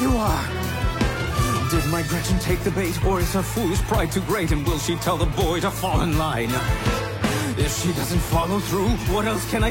you are. Did my Gretchen take the bait, or is her foolish pride too great, and will she tell the boy to fall in line? If she doesn't follow through, what else can I